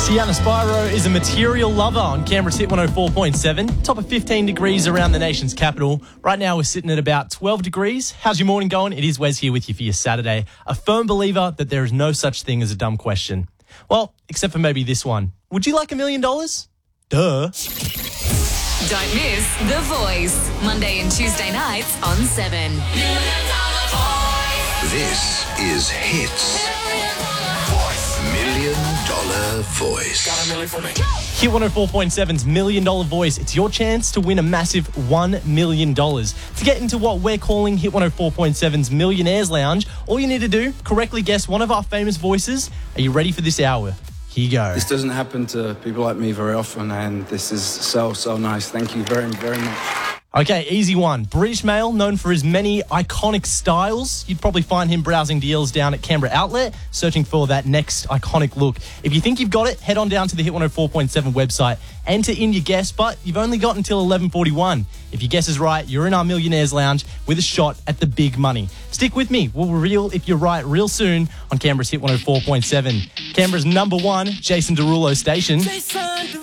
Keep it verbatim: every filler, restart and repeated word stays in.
Sienna Spyro is a material lover on Canberra's Hit one oh four point seven. Top of fifteen degrees around the nation's capital. Right now we're sitting at about twelve degrees. How's your morning going? It is Wes here with you for your Saturday. A firm believer that there is no such thing as a dumb question. Well, except for maybe this one. Would you like a million dollars? Duh. Don't miss The Voice, Monday and Tuesday nights on seven. This is Hits Million Dollar Voice. Got a million for me. Hit one oh four point seven's Million Dollar Voice. It's your chance to win a massive one million dollars. To get into what we're calling Hit one oh four point seven's Millionaires Lounge, all you need to do, correctly guess one of our famous voices. Are you ready for this hour? Here you go. This doesn't happen to people like me very often, and this is so, so nice. Thank you very, very much. Okay, easy one. British male, known for his many iconic styles. You'd probably find him browsing deals down at Canberra Outlet, searching for that next iconic look. If you think you've got it, head on down to the Hit one oh four point seven website. Enter in your guess, but you've only got until eleven forty-one. If your guess is right, you're in our Millionaires Lounge with a shot at the big money. Stick with me. We'll reveal if you're right real soon on Canberra's Hit one oh four point seven. Canberra's number one, Jason Derulo station. Jason Derulo.